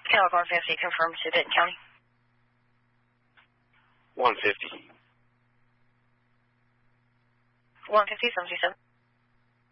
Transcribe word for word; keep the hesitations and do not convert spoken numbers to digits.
Calic one fifty, confirmed to Denton County. one fifty. one fifty, seven two seven.